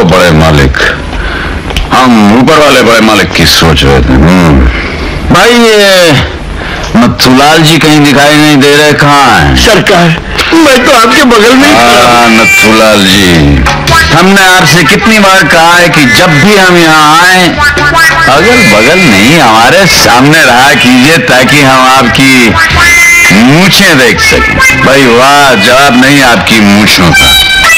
बड़े मालिक, हम ऊपर वाले बड़े मालिक की सोच रहे थे। भाई ये नथुलाल जी कहीं दिखाई नहीं दे रहे, कहाँ हैं? सरकार, मैं तो आपके बगल में। नथुलाल जी, हमने आपसे कितनी बार कहा है कि जब भी हम यहाँ आए अगल बगल नहीं, हमारे सामने रहा कीजिए ताकि हम आपकी मूछें देख सकें। भाई वाह, जवाब नहीं आपकी मूछों का।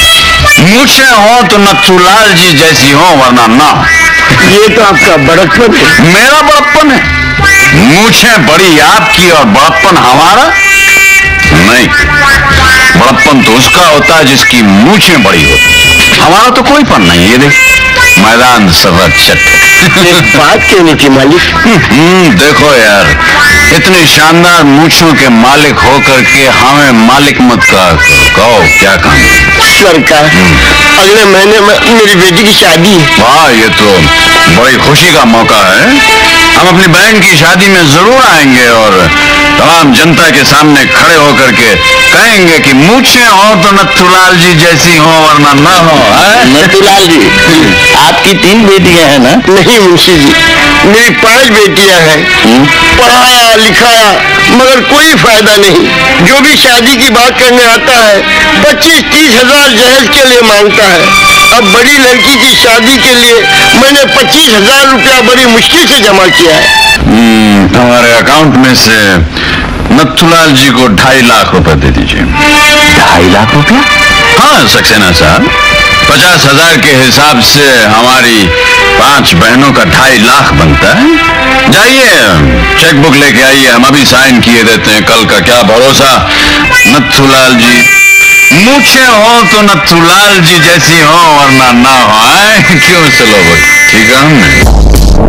मूछें हो तो नथुलाल जी जैसी हो, वरना ना। ये तो आपका बड़प्पन है। मेरा बड़प्पन है? मूछें बड़ी आपकी और बड़प्पन हमारा? नहीं, बड़प्पन तो उसका होता है जिसकी मूछें बड़ी होती। हमारा तो कोई पन नहीं। ये देख, मैदान संरक्षक। एक बात कहनी थी मालिक। देखो यार, इतनी शानदार मूछों के मालिक होकर के हमें मालिक मत कहो। क्या काम? सरकार, अगले महीने में मेरी बेटी की शादी है। वाह, ये तो बड़ी खुशी का मौका है। हम अपनी बहन की शादी में जरूर आएंगे और तमाम जनता के सामने खड़े होकर के कहेंगे कि मूछें हो तो नथुलाल जी जैसी हो, वरना ना हो। नथुलाल जी, आपकी 3 बेटियां हैं ना? नहीं मुंशी जी, मेरी 5 बेटियां हैं। पढ़ाया लिखाया मगर कोई फायदा नहीं। जो भी शादी की बात करने आता है 25-30 हजार जहेज के लिए मांगता है। अब बड़ी लड़की की शादी के लिए मैंने 25,000 रुपया बड़ी मुश्किल से जमा किया है। हमारे अकाउंट में से नथुलाल जी को 2.5 लाख रुपए दे दीजिए। 2.5 लाख रुपया? हाँ सक्सेना साहब, 50,000 के हिसाब से हमारी 5 बहनों का 2.5 लाख बनता है। जाइए चेकबुक लेके आइए, हम अभी साइन किए देते हैं। कल का क्या भरोसा। नथुलाल जी, मूछें हो तो नथुलाल जी जैसी हो, वरना ना हो। आए क्यों? चलो भाई, ठीक है। हमने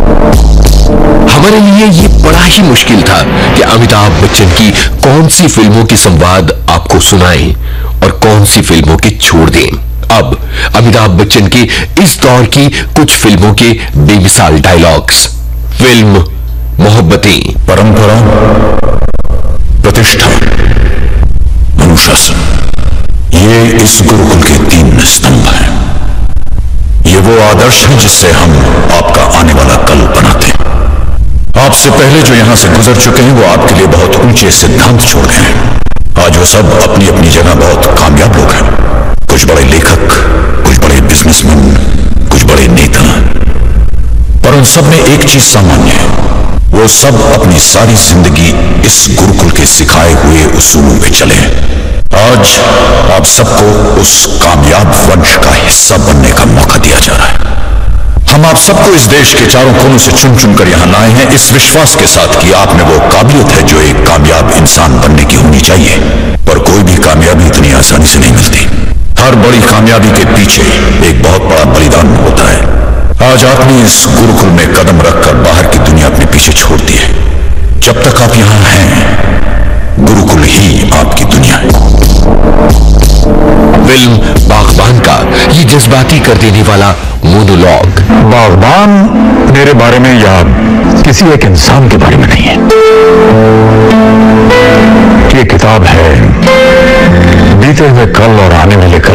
हमारे लिए ये बड़ा ही मुश्किल था कि अमिताभ बच्चन की कौन सी फिल्मों के संवाद आपको सुनाएं और कौन सी फिल्मों के छोड़ दें। अब अमिताभ बच्चन के इस दौर की कुछ फिल्मों के बेमिसाल डायलॉग्स। फिल्म मोहब्बतें। परंपरा, प्रतिष्ठा, अनुशासन, ये इस गुरुकुल के 3 स्तंभ हैं। ये वो आदर्श है जिससे हम आपका आने वाला कल बनाते हैं। आपसे पहले जो यहां से गुजर चुके हैं वो आपके लिए बहुत ऊंचे सिद्धांत छोड़ गए हैं। आज वो सब अपनी अपनी जगह बहुत कामयाब लोग हैं। कुछ बड़े लेखक, कुछ बड़े बिजनेसमैन, कुछ बड़े नेता, पर उन सब में एक चीज सामान्य है, वो सब अपनी सारी जिंदगी इस गुरुकुल के सिखाए हुए उसूलों पे चले। आज आप सबको उस कामयाब वंश का हिस्सा बनने का मौका दिया जा रहा है। हम आप सबको इस देश के चारों कोनों से चुन चुन कर यहां लाए हैं, इस विश्वास के साथ कि आप में वो काबिलियत है जो एक कामयाब इंसान बनने की होनी चाहिए। पर कोई भी कामयाबी इतनी आसानी से नहीं मिलती। हर बड़ी कामयाबी के पीछे एक बहुत बड़ा बलिदान होता है। आज आपने इस गुरुकुल में कदम रखकर बाहर की दुनिया अपने पीछे छोड़ दी है। जब तक आप यहां हैं, गुरुकुल ही आपकी दुनिया है। फिल्म बागबान का ये जज्बाती कर देने वाला मोनोलॉग। बागबान मेरे बारे में या किसी एक इंसान के बारे में नहीं है। ये किताब है बीते हुए कल और आने वाले